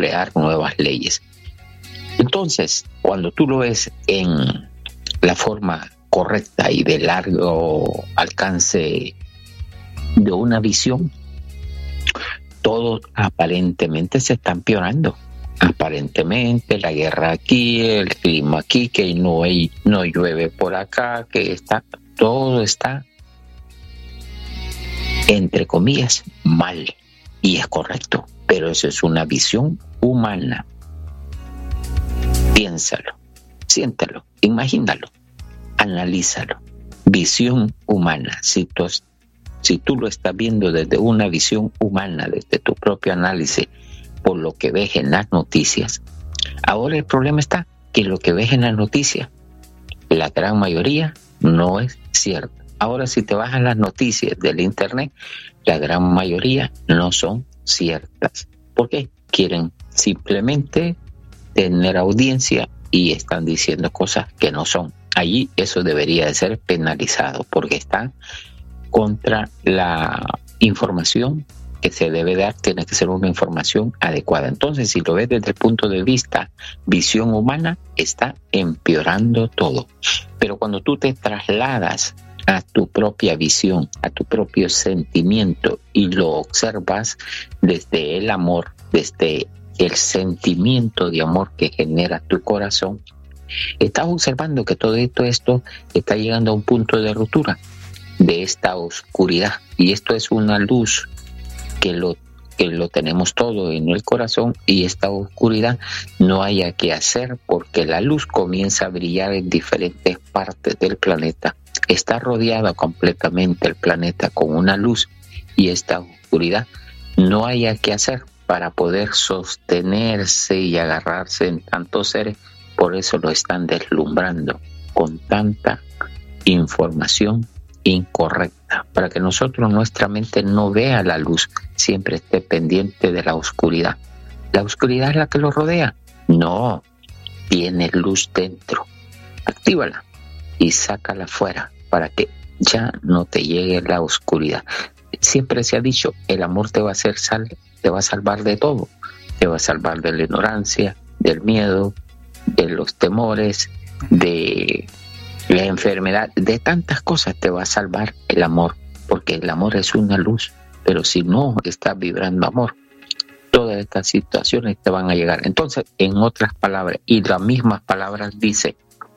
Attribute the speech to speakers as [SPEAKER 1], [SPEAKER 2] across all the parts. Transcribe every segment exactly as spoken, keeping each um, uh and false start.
[SPEAKER 1] crear nuevas leyes. Entonces, cuando tú lo ves en la forma correcta y de largo alcance de una visión, todo aparentemente se está empeorando. Aparentemente la guerra aquí, el clima aquí, que no hay, no llueve por acá, que está, todo está, entre comillas, mal. Y es correcto, pero eso es una visión humana. Piénsalo, siéntalo, imagínalo, analízalo. Visión humana. Si tú, si tú lo estás viendo desde una visión humana, desde tu propio análisis, por lo que ves en las noticias, ahora el problema está que lo que ves en las noticias, la gran mayoría no es cierto. Ahora, si te vas a las noticias del internet, la gran mayoría no son ciertas. ¿Por qué? Quieren simplemente tener audiencia y están diciendo cosas que no son. Allí eso debería de ser penalizado porque está contra la información que se debe dar. Tiene que ser una información adecuada. Entonces, si lo ves desde el punto de vista visión humana, está empeorando todo. Pero cuando tú te trasladas a tu propia visión, a tu propio sentimiento y lo observas desde el amor, desde el sentimiento de amor que genera tu corazón, estás observando que todo esto, esto está llegando a un punto de ruptura de esta oscuridad, y esto es una luz que lo, que lo tenemos todo en el corazón, y esta oscuridad no haya que hacer porque la luz comienza a brillar en diferentes partes del planeta. Está rodeada completamente el planeta con una luz, y esta oscuridad no haya que hacer para poder sostenerse y agarrarse en tantos seres. Por eso lo están deslumbrando con tanta información incorrecta, para que nosotros, nuestra mente no vea la luz, siempre esté pendiente de la oscuridad. ¿La oscuridad es la que lo rodea? No, tiene luz dentro. Actívala y sácala fuera para que ya no te llegue la oscuridad. Siempre se ha dicho, el amor te va a hacer sal, te va a salvar de todo. Te va a salvar de la ignorancia, del miedo, de los temores, de la enfermedad, de tantas cosas te va a salvar el amor, porque el amor es una luz. Pero si no estás vibrando amor, todas estas situaciones te van a llegar. Entonces, en otras palabras, y las mismas palabras dice,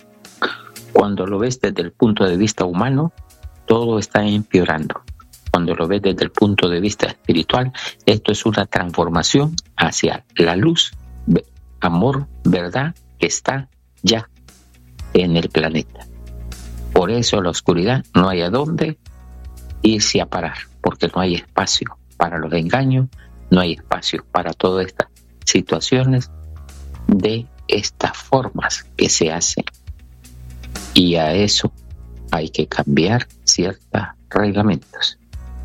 [SPEAKER 1] cuando lo ves desde el punto de vista humano, todo está empeorando. Cuando lo ves desde el punto de vista espiritual, esto es una transformación hacia la luz, amor, verdad, que está ya en el planeta. Por eso la oscuridad no hay a dónde irse a parar, porque no hay espacio para los engaños, no hay espacio para todas estas situaciones de estas formas que se hacen. Y a eso hay que cambiar ciertos reglamentos.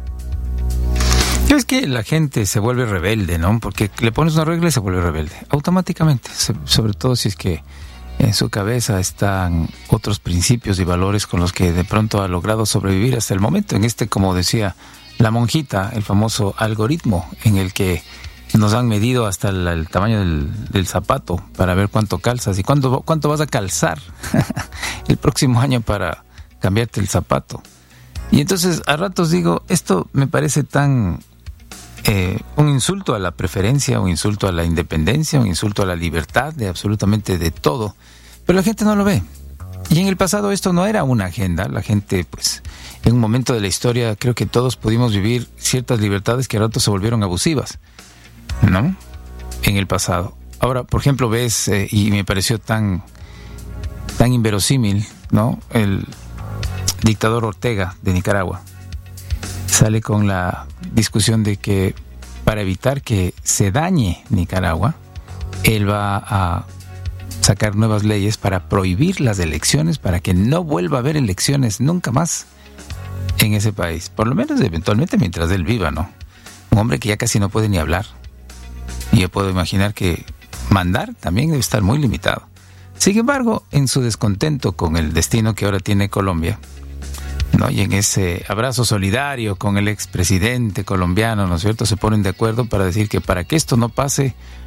[SPEAKER 2] Es que la gente se vuelve rebelde, ¿no? Porque le pones una regla y se vuelve rebelde automáticamente, sobre todo si es que en su cabeza están otros principios y valores con los que de pronto ha logrado sobrevivir hasta el momento. En este, como decía la monjita, el famoso algoritmo en el que nos han medido hasta el, el tamaño del, del zapato para ver cuánto calzas y cuánto, cuánto vas a calzar el próximo año para cambiarte el zapato. Y entonces a ratos digo, esto me parece tan eh, un insulto a la preferencia, un insulto a la independencia, un insulto a la libertad de absolutamente de todo, pero la gente no lo ve. Y en el pasado esto no era una agenda. La gente, pues, en un momento de la historia creo que todos pudimos vivir ciertas libertades que a ratos se volvieron abusivas, ¿no? En el pasado. Ahora, por ejemplo, ves, eh, y me pareció tan, tan inverosímil, ¿no? El dictador Ortega de Nicaragua sale con la discusión de que para evitar que se dañe Nicaragua, él va a sacar nuevas leyes para prohibir las elecciones, para que no vuelva a haber elecciones nunca más en ese país, por lo menos eventualmente mientras él viva, ¿no? Un hombre que ya casi no puede ni hablar. Y yo puedo imaginar que mandar también debe estar muy limitado. Sin embargo, en su descontento con el destino que ahora tiene Colombia, ¿no? Y en ese abrazo solidario con el expresidente colombiano, ¿no es cierto?, se ponen de acuerdo para decir que para que esto no pase,